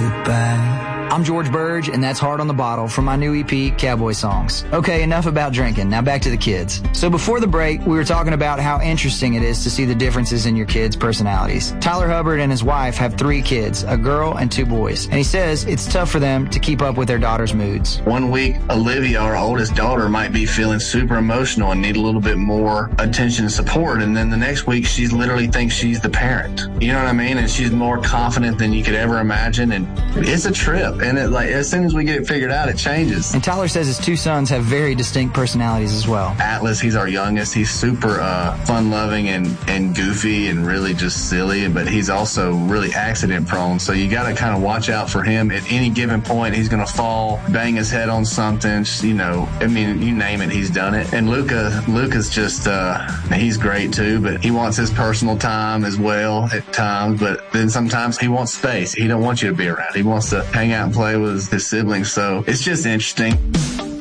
goodbye. I'm George Burge, and that's Hard on the Bottle from my new EP, Cowboy Songs. Okay, enough about drinking. Now back to the kids. So before the break, we were talking about how interesting it is to see the differences in your kids' personalities. Tyler Hubbard and his wife have 3 kids, a girl and 2 boys. And he says it's tough for them to keep up with their daughter's moods. One week, Olivia, our oldest daughter, might be feeling super emotional and need a little bit more attention and support. And then the next week, she literally thinks she's the parent. You know what I mean? And she's more confident than you could ever imagine. And it's a trip. And as soon as we get it figured out, it changes. And Tyler says his 2 sons have very distinct personalities as well. Atlas, he's our youngest. He's super fun-loving and goofy and really just silly, but he's also really accident-prone. So you got to kind of watch out for him. At any given point, he's going to fall, bang his head on something. You know, I mean, you name it, he's done it. And Luca's just, he's great too, but he wants his personal time as well at times. But then sometimes he wants space. He don't want you to be around. He wants to hang out and play with his siblings. So it's just interesting.